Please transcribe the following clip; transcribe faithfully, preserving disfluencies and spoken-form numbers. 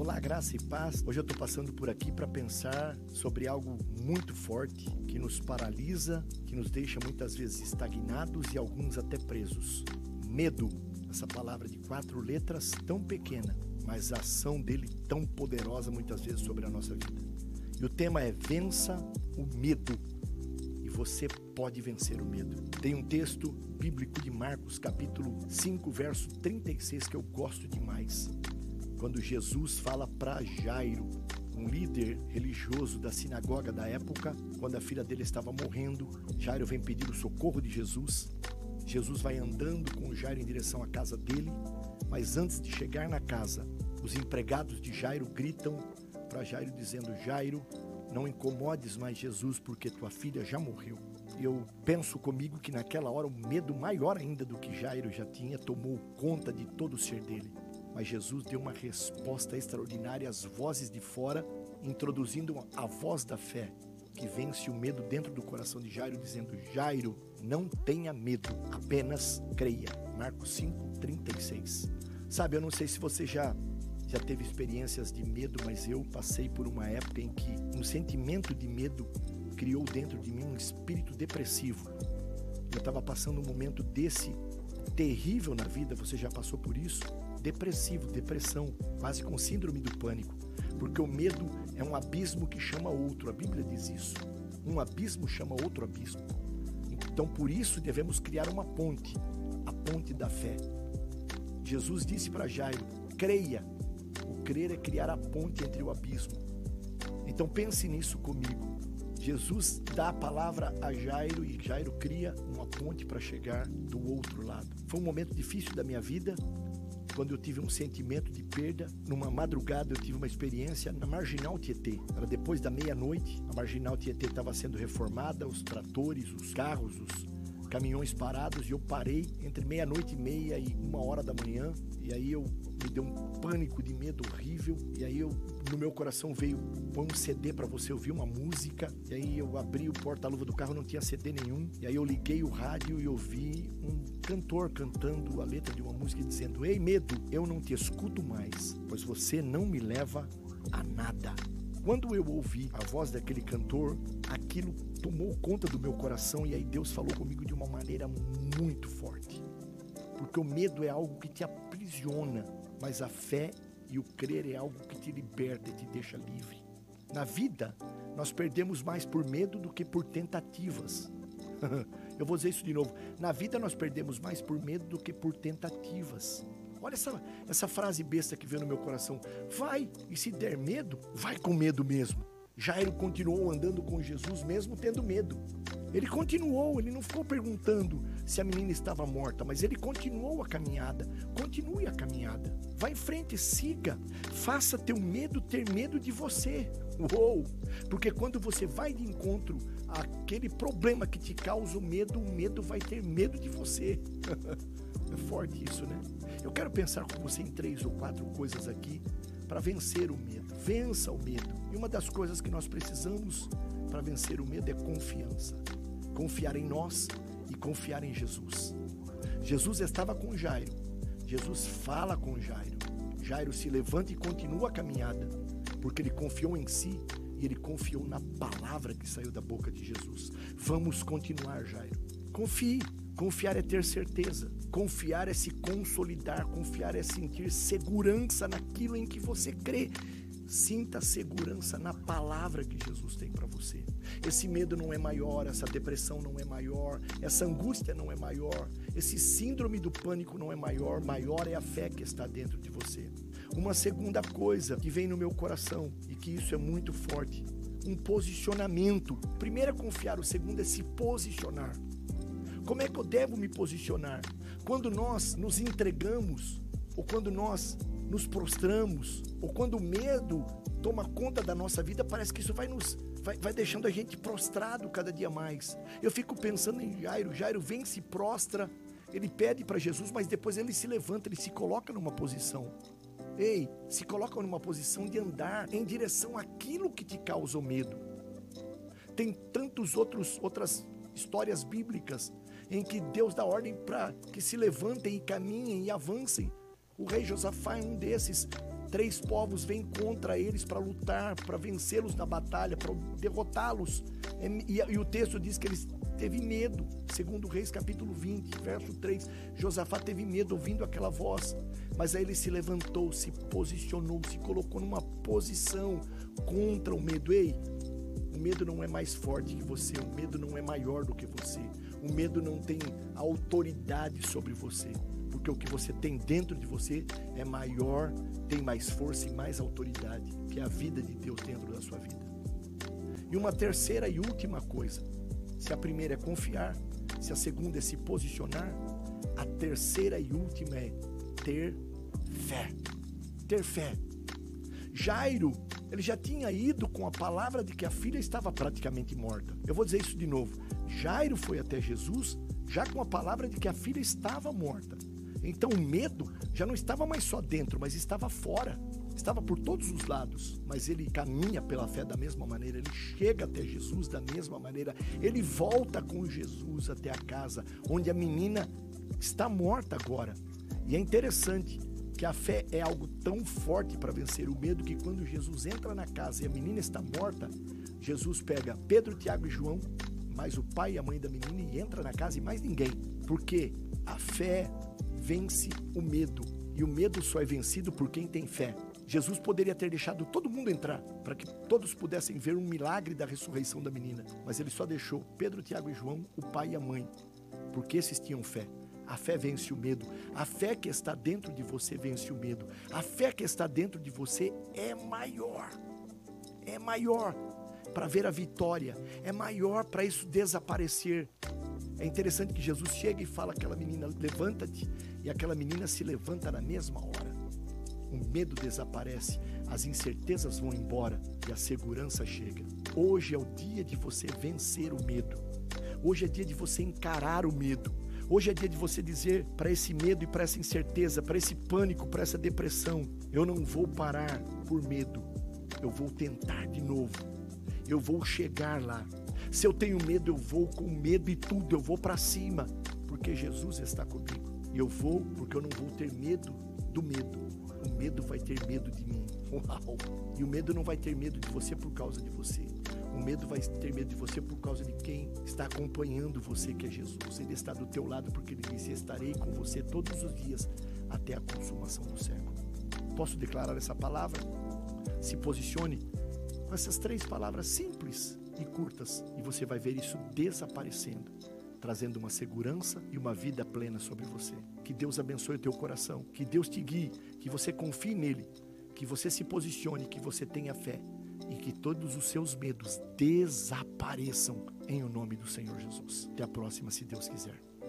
Olá, graça e paz. Hoje eu estou passando por aqui para pensar sobre algo muito forte que nos paralisa, que nos deixa muitas vezes estagnados e alguns até presos. Medo, essa palavra de quatro letras tão pequena, mas a ação dele tão poderosa muitas vezes sobre a nossa vida. E o tema é vença o medo. E você pode vencer o medo. Tem um texto bíblico de Marcos, capítulo cinco, verso trinta e seis, que eu gosto demais. Quando Jesus fala para Jairo, um líder religioso da sinagoga da época, quando a filha dele estava morrendo, Jairo vem pedir o socorro de Jesus. Jesus vai andando com Jairo em direção à casa dele, mas antes de chegar na casa, os empregados de Jairo gritam para Jairo dizendo: Jairo, não incomodes mais Jesus porque tua filha já morreu. Eu penso comigo que naquela hora o medo maior ainda do que Jairo já tinha tomou conta de todo o ser dele. Mas Jesus deu uma resposta extraordinária às vozes de fora, introduzindo a voz da fé, que vence o medo dentro do coração de Jairo, dizendo: Jairo, não tenha medo, apenas creia. Marcos cinco, trinta e seis. Sabe, eu não sei se você já, já teve experiências de medo, mas eu passei por uma época em que um sentimento de medo criou dentro de mim um espírito depressivo. Eu estava passando um momento desse terrível na vida. Você já passou por isso? Depressivo, depressão, quase com síndrome do pânico, porque o medo é um abismo que chama outro. A Bíblia diz isso, um abismo chama outro abismo. Então por isso devemos criar uma ponte, a ponte da fé. Jesus disse para Jairo: creia. O crer é criar a ponte entre o abismo. Então pense nisso comigo. Jesus dá a palavra a Jairo e Jairo cria uma ponte para chegar do outro lado. Foi um momento difícil da minha vida, quando eu tive um sentimento de perda. Numa madrugada eu tive uma experiência na Marginal Tietê. Era depois da meia-noite, a Marginal Tietê estava sendo reformada, os tratores, os carros, os caminhões parados, e eu parei entre meia-noite e meia e uma hora da manhã, e aí eu me deu um pânico de medo horrível, e aí eu, no meu coração veio: põe um C D para você ouvir uma música. E aí eu abri o porta-luva do carro, não tinha C D nenhum, e aí eu liguei o rádio e ouvi um cantor cantando a letra de uma música dizendo: ei medo, eu não te escuto mais, pois você não me leva a nada. Quando eu ouvi a voz daquele cantor, aquilo tomou conta do meu coração, e aí Deus falou comigo de uma maneira muito forte. Porque o medo é algo que te aprisiona, mas a fé e o crer é algo que te liberta e te deixa livre. Na vida, nós perdemos mais por medo do que por tentativas. Eu vou dizer isso de novo. Na vida, nós perdemos mais por medo do que por tentativas. Olha essa, essa frase besta que veio no meu coração. Vai, e se der medo, vai com medo mesmo. Jairo continuou andando com Jesus mesmo tendo medo. Ele continuou, ele não ficou perguntando se a menina estava morta, mas ele continuou a caminhada. Continue a caminhada. Vá em frente, siga. Faça teu medo ter medo de você. Uou! Porque quando você vai de encontro àquele problema que te causa o medo, o medo vai ter medo de você. É forte isso, né? Eu quero pensar com você em três ou quatro coisas aqui para vencer o medo. Vença o medo. E uma das coisas que nós precisamos para vencer o medo é confiança. Confiar em nós e confiar em Jesus. Jesus estava com Jairo. Jesus fala com Jairo. Jairo se levanta e continua a caminhada, porque ele confiou em si e ele confiou na palavra que saiu da boca de Jesus. Vamos continuar, Jairo. Confie. Confiar é ter certeza. Confiar é se consolidar. Confiar é sentir segurança naquilo em que você crê. Sinta segurança na palavra que Jesus tem para você. Esse medo não é maior, essa depressão não é maior, essa angústia não é maior, esse síndrome do pânico não é maior. Maior é a fé que está dentro de você. Uma segunda coisa que vem no meu coração, e que isso é muito forte, um posicionamento. Primeiro é confiar, o segundo é se posicionar. Como é que eu devo me posicionar? Quando nós nos entregamos, ou quando nós nos prostramos, ou quando o medo toma conta da nossa vida, parece que isso vai nos vai, vai deixando a gente prostrado cada dia mais. Eu fico pensando em Jairo. Jairo vem, se prostra, ele pede para Jesus, mas depois ele se levanta, ele se coloca numa posição. Ei, se coloca numa posição de andar em direção àquilo que te causa o medo. Tem tantos outros outras histórias bíblicas em que Deus dá ordem para que se levantem e caminhem e avancem. O rei Josafá é um desses. Três povos vêm contra eles para lutar, para vencê-los na batalha, para derrotá-los. E, e o texto diz que eles teve medo. Segundo Reis, capítulo vinte, verso três. Josafá teve medo ouvindo aquela voz. Mas aí ele se levantou, se posicionou, se colocou numa posição contra o medo. Ei, o medo não é mais forte que você. O medo não é maior do que você. O medo não tem autoridade sobre você. Porque o que você tem dentro de você é maior, tem mais força e mais autoridade que a vida de Deus dentro da sua vida. E uma terceira e última coisa, se a primeira é confiar, se a segunda é se posicionar, a terceira e última é ter fé. Ter fé. Jairo, ele já tinha ido com a palavra de que a filha estava praticamente morta. Eu vou dizer isso de novo. Jairo foi até Jesus já com a palavra de que a filha estava morta. Então o medo já não estava mais só dentro, mas estava fora. Estava por todos os lados. Mas ele caminha pela fé da mesma maneira. Ele chega até Jesus da mesma maneira. Ele volta com Jesus até a casa, onde a menina está morta agora. E é interessante que a fé é algo tão forte para vencer o medo que quando Jesus entra na casa e a menina está morta, Jesus pega Pedro, Tiago e João, mais o pai e a mãe da menina, e entra na casa e mais ninguém. Porque a fé vence o medo. E o medo só é vencido por quem tem fé. Jesus poderia ter deixado todo mundo entrar, para que todos pudessem ver um milagre da ressurreição da menina. Mas ele só deixou Pedro, Tiago e João, o pai e a mãe, porque esses tinham fé. A fé vence o medo. A fé que está dentro de você vence o medo. A fé que está dentro de você é maior. É maior para ver a vitória. É maior para isso desaparecer. É interessante que Jesus chega e fala àquela menina, levanta-te. E aquela menina se levanta na mesma hora. O medo desaparece, as incertezas vão embora e a segurança chega. Hoje é o dia de você vencer o medo. Hoje é dia de você encarar o medo. Hoje é dia de você dizer para esse medo e para essa incerteza, para esse pânico, para essa depressão: eu não vou parar por medo, eu vou tentar de novo, eu vou chegar lá. Se eu tenho medo, eu vou com medo e tudo, eu vou para cima, porque Jesus está comigo. E eu vou porque eu não vou ter medo do medo. O medo vai ter medo de mim. Uau! E o medo não vai ter medo de você por causa de você. O medo vai ter medo de você por causa de quem está acompanhando você, que é Jesus. Ele está do teu lado porque ele disse: estarei com você todos os dias até a consumação do século. Posso declarar essa palavra? Se posicione com essas três palavras simples e curtas e você vai ver isso desaparecendo, trazendo uma segurança e uma vida plena sobre você. Que Deus abençoe o teu coração, que Deus te guie, que você confie nele, que você se posicione, que você tenha fé e que todos os seus medos desapareçam em o nome do Senhor Jesus. Até a próxima, se Deus quiser.